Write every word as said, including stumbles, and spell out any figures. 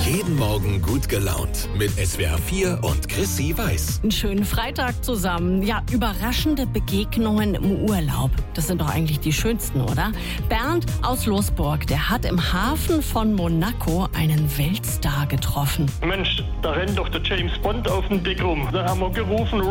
Jeden Morgen gut gelaunt mit S W R vier und Chrissy Weiß. Einen schönen Freitag zusammen. Ja, überraschende Begegnungen im Urlaub. Das sind doch eigentlich die schönsten, oder? Bernd aus Losburg, der hat im Hafen von Monaco einen Weltstar getroffen. Mensch, da rennt doch der James Bond auf dem Deck rum. Da haben wir gerufen,